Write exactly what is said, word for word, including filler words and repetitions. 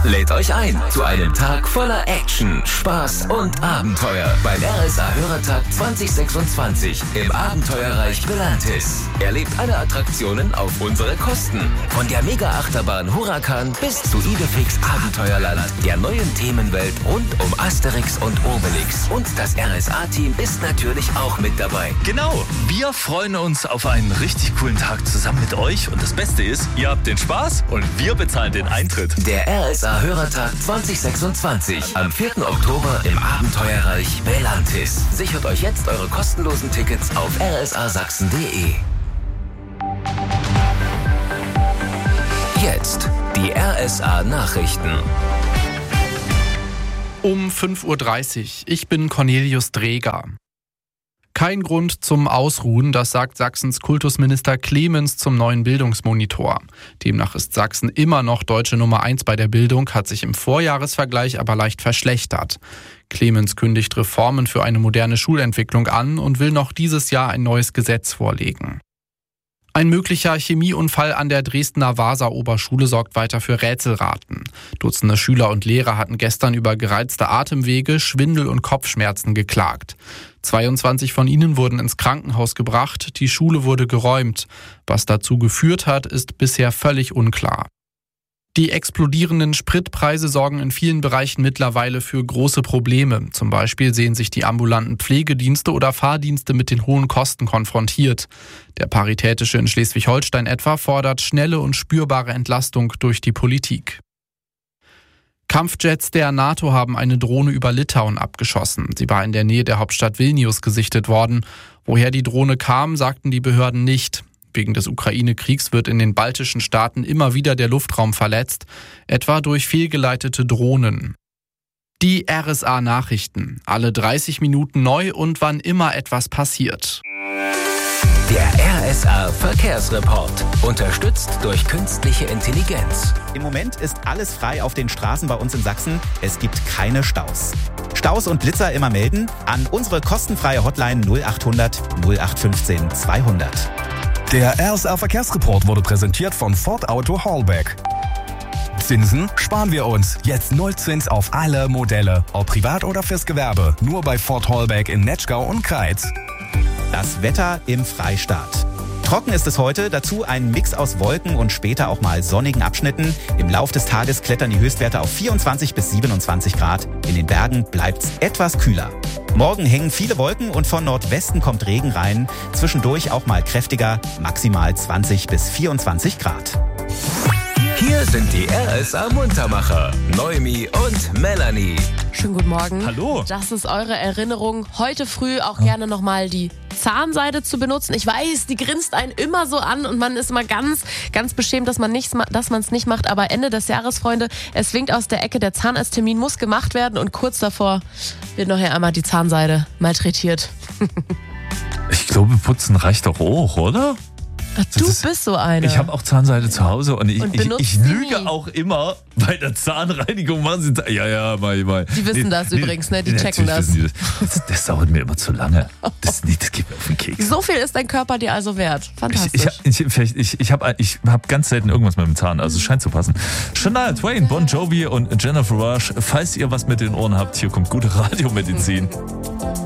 lädt euch ein zu einem Tag voller Action, Spaß und Abenteuer beim R S A-Hörertag zwanzig sechsundzwanzig im Abenteuerreich Belantis. Erlebt alle Attraktionen auf unsere Kosten. Von der Mega-Achterbahn Huracan bis zu Idefix Abenteuerland, der neuen Themenwelt rund um Asterix und Obelix. Und das R S A-Team ist natürlich auch mit dabei. Genau, wir freuen uns auf einen richtig coolen Tag zusammen mit euch. Und das Beste ist, ihr habt den Spaß und wir bezahlen den Eintritt. Der R S A-Hörertag zwanzig sechsundzwanzig am vierten Oktober im Abenteuerreich Belantis. Sichert euch jetzt eure kostenlosen Tickets auf r s a sachsen punkt d e. Jetzt die R S A-Nachrichten. Um fünf Uhr dreißig. Ich bin Cornelius Dreger. Kein Grund zum Ausruhen, das sagt Sachsens Kultusminister Clemens zum neuen Bildungsmonitor. Demnach ist Sachsen immer noch deutsche Nummer eins bei der Bildung, hat sich im Vorjahresvergleich aber leicht verschlechtert. Clemens kündigt Reformen für eine moderne Schulentwicklung an und will noch dieses Jahr ein neues Gesetz vorlegen. Ein möglicher Chemieunfall an der Dresdner Vasa-Oberschule sorgt weiter für Rätselraten. Dutzende Schüler und Lehrer hatten gestern über gereizte Atemwege, Schwindel und Kopfschmerzen geklagt. zweiundzwanzig von ihnen wurden ins Krankenhaus gebracht, die Schule wurde geräumt. Was dazu geführt hat, ist bisher völlig unklar. Die explodierenden Spritpreise sorgen in vielen Bereichen mittlerweile für große Probleme. Zum Beispiel sehen sich die ambulanten Pflegedienste oder Fahrdienste mit den hohen Kosten konfrontiert. Der Paritätische in Schleswig-Holstein etwa fordert schnelle und spürbare Entlastung durch die Politik. Kampfjets der NATO haben eine Drohne über Litauen abgeschossen. Sie war in der Nähe der Hauptstadt Vilnius gesichtet worden. Woher die Drohne kam, sagten die Behörden nicht. Wegen des Ukraine-Kriegs wird in den baltischen Staaten immer wieder der Luftraum verletzt, etwa durch fehlgeleitete Drohnen. Die R S A-Nachrichten. Alle dreißig Minuten neu und wann immer etwas passiert. Der R S A-Verkehrsreport. Unterstützt durch künstliche Intelligenz. Im Moment ist alles frei auf den Straßen bei uns in Sachsen. Es gibt keine Staus. Staus und Blitzer immer melden an unsere kostenfreie Hotline null acht hundert null acht fünfzehn zweihundert. Der R S A-Verkehrsreport wurde präsentiert von Ford Auto Hallback. Zinsen sparen wir uns. Jetzt Nullzins auf alle Modelle. Ob privat oder fürs Gewerbe. Nur bei Ford Hallback in Netschgau und Kreiz. Das Wetter im Freistaat. Trocken ist es heute, dazu ein Mix aus Wolken und später auch mal sonnigen Abschnitten. Im Lauf des Tages klettern die Höchstwerte auf vierundzwanzig bis siebenundzwanzig Grad. In den Bergen bleibt's etwas kühler. Morgen hängen viele Wolken und von Nordwesten kommt Regen rein. Zwischendurch auch mal kräftiger, maximal zwanzig bis vierundzwanzig Grad. Hier sind die R S A-Muntermacher, Noemi und Melanie. Schönen guten Morgen. Hallo. Das ist eure Erinnerung. Heute früh auch gerne nochmal die Zahnseide zu benutzen. Ich weiß, die grinst einen immer so an und man ist immer ganz, ganz beschämt, dass man nichts, dass man es nicht macht. Aber Ende des Jahres, Freunde, es winkt aus der Ecke, der Zahnarzttermin muss gemacht werden und kurz davor wird noch einmal die Zahnseide malträtiert. Ich glaube, putzen reicht doch auch, oder? Ach, du ist, bist so einer. Ich habe auch Zahnseide zu Hause und ich, und ich, ich nie. lüge auch immer bei der Zahnreinigung. Machen Sie, ja, ja, mal, mal. Die wissen nee, das nee, übrigens, ne? Die nee, checken das. Die das. das. Das dauert mir immer zu lange. Das, nee, das geht mir auf den Keks. So viel ist dein Körper dir also wert. Fantastisch. Ich, ich, ich, ich, ich habe ich hab ganz selten irgendwas mit dem Zahn, also es scheint zu passen. Shania Twain, Bon Jovi und Jennifer Rush. Falls ihr was mit den Ohren habt, hier kommt gute Radiomedizin.